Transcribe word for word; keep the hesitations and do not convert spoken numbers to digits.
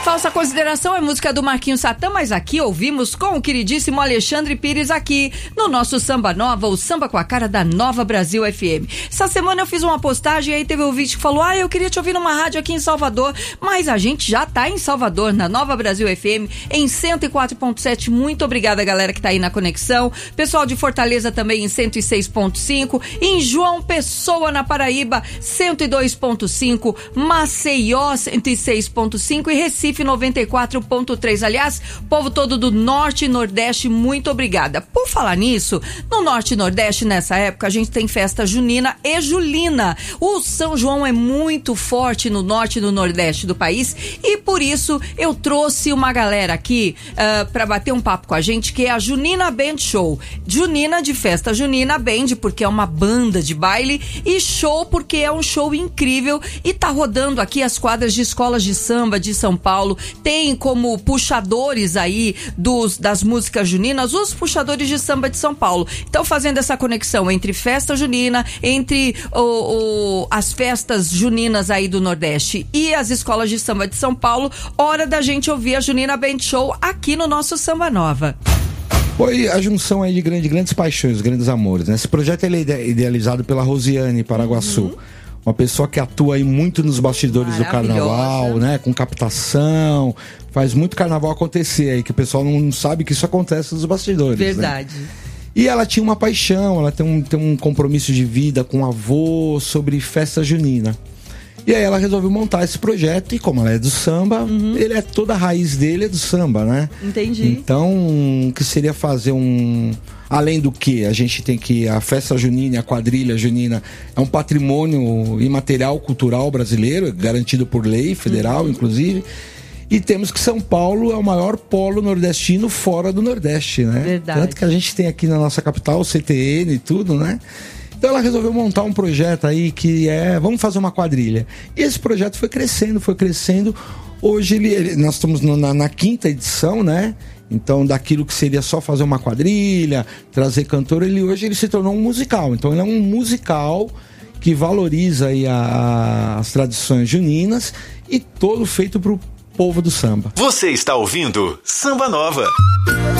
Falsa Consideração é música do Marquinhos Satã, mas aqui ouvimos com o queridíssimo Alexandre Pires aqui no nosso Samba Nova, o samba com a cara da Nova Brasil F M. Essa semana eu fiz uma postagem e aí teve um ouvinte que falou, ah, eu queria te ouvir numa rádio aqui em Salvador, mas a gente já tá em Salvador, na Nova Brasil F M, em cento e quatro ponto sete. Muito obrigada, galera, que tá aí na conexão. Pessoal de Fortaleza também em cento e seis ponto cinco, em João Pessoa, na Paraíba, cento e dois ponto cinco, Maceió, cento e seis ponto cinco e Recife, noventa e quatro ponto três. Aliás, povo todo do Norte e Nordeste, muito obrigada. Por falar nisso, no Norte e Nordeste, nessa época, a gente tem festa junina e julina. O São João é muito forte no Norte e no Nordeste do país e por isso eu trouxe uma galera aqui uh, para bater um papo com a gente, que é a Junina Band Show. Junina de festa junina, Band porque é uma banda de baile e show porque é um show incrível e tá rodando aqui as quadras de escolas de samba de São Paulo. Tem como puxadores aí dos, das músicas juninas os puxadores de samba de São Paulo. Então, fazendo essa conexão entre festa junina, entre o, o, as festas juninas aí do Nordeste e as escolas de samba de São Paulo, hora da gente ouvir a Junina Band Show aqui no nosso Samba Nova. Foi a junção aí de grande, grandes paixões, grandes amores, né? Esse projeto ele é idealizado pela Rosiane Paraguaçu. Uhum. Uma pessoa que atua aí muito nos bastidores do carnaval, né? Com captação, faz muito carnaval acontecer aí, que o pessoal não sabe que isso acontece nos bastidores. Verdade. Né? E ela tinha uma paixão, ela tem um, tem um compromisso de vida com o avô sobre festa junina. E aí ela resolveu montar esse projeto e como ela é do samba, uhum. ele é toda a raiz dele é do samba, né? Entendi. Então, o que seria fazer um... Além do que a gente tem que a festa junina, a quadrilha junina é um patrimônio imaterial cultural brasileiro, garantido por lei federal, uhum. inclusive. E temos que São Paulo é o maior polo nordestino fora do Nordeste, né? Verdade. Tanto que a gente tem aqui na nossa capital o C T N e tudo, né? Então ela resolveu montar um projeto aí que é, vamos fazer uma quadrilha. E esse projeto foi crescendo, foi crescendo. Hoje ele, ele, nós estamos na, na quinta edição, né? Então daquilo que seria só fazer uma quadrilha, trazer cantor, ele hoje ele se tornou um musical. Então ele é um musical que valoriza aí a, a, as tradições juninas e todo feito pro povo do samba. Você está ouvindo Samba Nova.